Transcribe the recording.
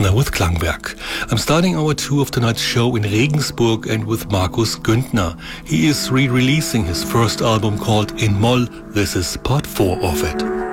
Gärtner with Klangwerk. I'm starting our tour of tonight's show in Regensburg and with Markus Güntner. He is re-releasing his first album called In Moll. This is part 4 of it.